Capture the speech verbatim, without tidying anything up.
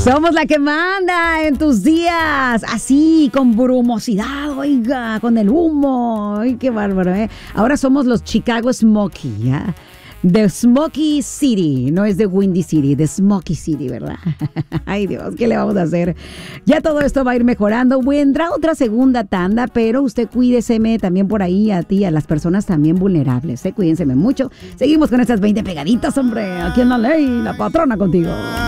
Somos la que manda en tus días, así, con brumosidad, oiga, con el humo. Ay, qué bárbaro, ¿eh? Ahora somos los Chicago Smoky, ¿ya? The Smoky City, no es de Windy City, de Smoky City, ¿verdad? Ay, Dios, ¿qué le vamos a hacer? Ya todo esto va a ir mejorando. Vendrá otra segunda tanda, pero usted cuídeseme también por ahí a ti, a las personas también vulnerables, ¿eh? Cuídenseme mucho. Seguimos con estas veinte pegaditas, hombre. Aquí en La Ley, la patrona contigo.